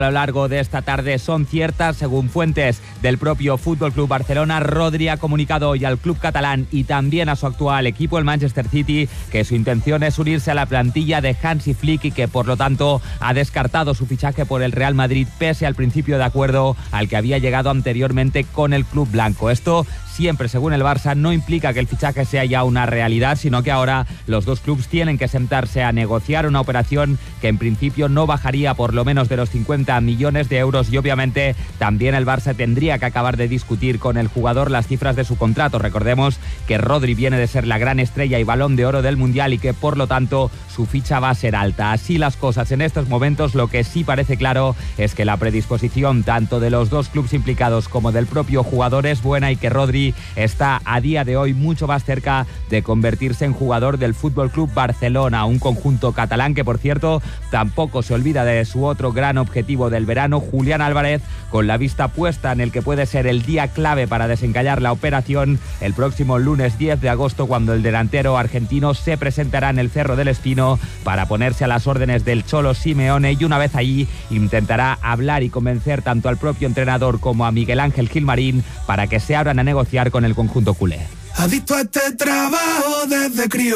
a lo largo de esta tarde son ciertas. Según fuentes del propio Fútbol Club Barcelona, Rodri ha comunicado hoy al club catalán y también a su actual equipo, el Manchester City, que su intención es unirse a la plantilla de Hansi Flick y que por lo tanto ha descartado su fichaje por el Real Madrid pese al principio de acuerdo al que había llegado anteriormente con el club blanco. Esto siempre, según el Barça, no implica que el fichaje sea ya una realidad, sino que ahora los dos clubes tienen que sentarse a negociar una operación que en principio no bajaría por lo menos de los 50 millones de euros y obviamente también el Barça tendría que acabar de discutir con el jugador las cifras de su contrato. Recordemos que Rodri viene de ser la gran estrella y balón de oro del Mundial y que por lo tanto su ficha va a ser alta. Así las cosas en estos momentos, lo que sí parece claro es que la predisposición tanto de los dos clubes implicados como del propio jugador es buena y que Rodri está a día de hoy mucho más cerca de convertirse en jugador del Fútbol Club Barcelona, un conjunto catalán que por cierto tampoco se olvida de su otro gran objetivo del verano, Julián Álvarez, con la vista puesta en el que puede ser el día clave para desencallar la operación el próximo lunes 10 de agosto, cuando el delantero argentino se presentará en el Cerro del Espino para ponerse a las órdenes del Cholo Simeone y una vez allí intentará hablar y convencer tanto al propio entrenador como a Miguel Ángel Gilmarín para que se abran a negociar con el conjunto culé. Adicto a este trabajo desde crío.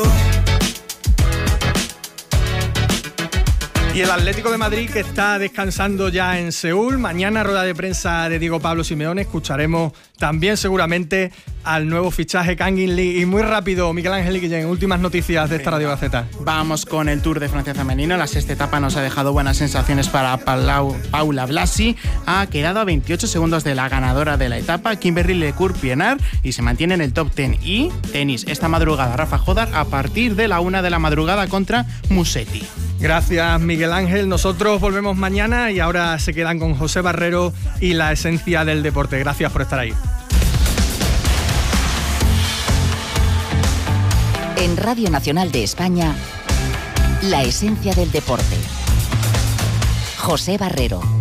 Y el Atlético de Madrid, que está descansando ya en Seúl. Mañana rueda de prensa de Diego Pablo Simeone. Escucharemos también seguramente al nuevo fichaje Kangin Lee. Y muy rápido, Miguel Ángel Guillén, últimas noticias de esta Radio Gaceta. Vamos con el Tour de Francia femenino. La sexta etapa nos ha dejado buenas sensaciones para Paula Blasi. Ha quedado a 28 segundos de la ganadora de la etapa, Kimberly Lecour-Pienaar, y se mantiene en el top 10. Y tenis, esta madrugada Rafa Jodar a partir de la 1 de la madrugada contra Musetti. Gracias, Miguel Ángel. Nosotros volvemos mañana y ahora se quedan con José Barrero y la esencia del deporte. Gracias por estar ahí. En Radio Nacional de España, la esencia del deporte. José Barrero.